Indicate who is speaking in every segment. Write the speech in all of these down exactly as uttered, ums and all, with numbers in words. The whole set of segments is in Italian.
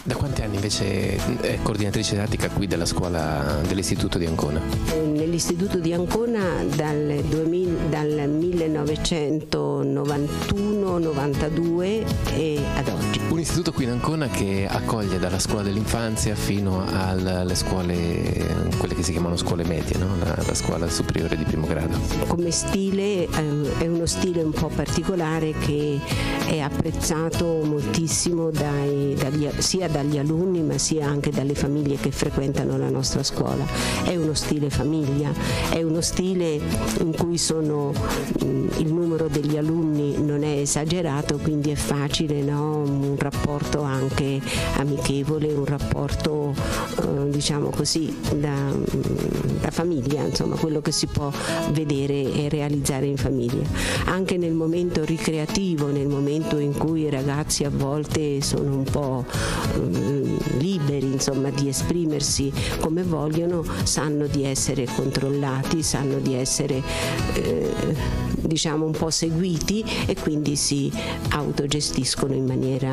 Speaker 1: Da quanti anni invece è coordinatrice didattica qui della scuola dell'Istituto di Ancona?
Speaker 2: Nell'Istituto di Ancona dal, duemila, dal millenovecentonovantuno novantadue e ad oggi.
Speaker 1: Un istituto qui in Ancona che accoglie dalla scuola dell'infanzia fino alle scuole, quelle che si chiamano scuole medie, no? la, la scuola superiore di primo grado.
Speaker 2: Come stile eh, è uno stile un po' particolare che è apprezzato moltissimo dai, dagli, sia dagli alunni ma sia anche dalle famiglie che frequentano la nostra scuola. È uno stile famiglia, è uno stile in cui sono, mh, il numero degli alunni non è esagerato, quindi è facile, no? Un rapporto anche amichevole, un rapporto eh, diciamo così da, da famiglia, insomma quello che si può vedere e realizzare in famiglia. Anche nel momento ricreativo, nel momento in cui i ragazzi a volte sono un po' eh, liberi, insomma, di esprimersi come vogliono, sanno di essere controllati, sanno di essere eh, diciamo un po' seguiti e quindi si autogestiscono in maniera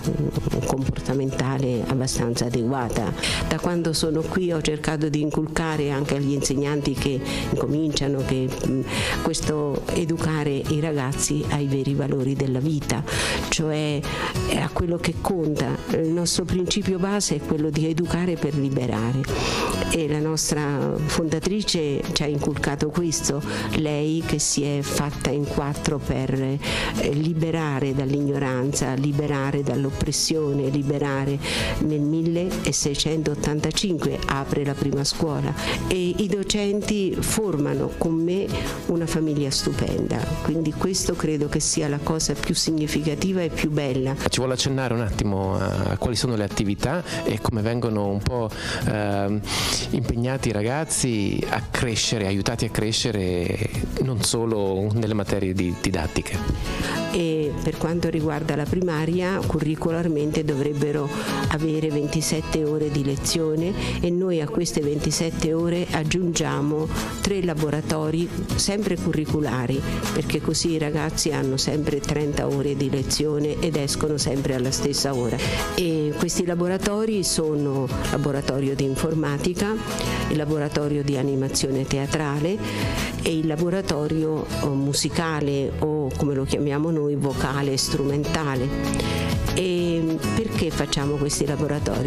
Speaker 2: comportamentale abbastanza adeguata. Da quando sono qui ho cercato di inculcare anche agli insegnanti che cominciano che questo educare i ragazzi ai veri valori della vita, cioè a quello che conta. Il nostro principio base è quello di educare per liberare e la nostra fondatrice ci ha inculcato questo, lei che si è fatta in quattro per liberare dall'ignoranza, liberare dall'oppressione, liberare. Nel milleseicentottantacinque apre la prima scuola e i docenti formano con me una famiglia stupenda, quindi questo credo che sia la cosa più significativa e più bella.
Speaker 1: Ci vuole accennare un attimo a quali sono le attività e come vengono un po' eh, impegnati i ragazzi a crescere, aiutati a crescere non solo nelle materie di didattiche.
Speaker 2: E per quanto riguarda la primaria, curricolarmente dovrebbero avere ventisette ore di lezione e noi a queste ventisette ore aggiungiamo tre laboratori sempre curriculari, perché così i ragazzi hanno sempre trenta ore di lezione ed escono sempre alla stessa ora. E questi laboratori sono laboratorio di informatica, il laboratorio di animazione teatrale e il laboratorio musicale o come lo chiamiamo noi vocale e strumentale. E perché facciamo questi laboratori?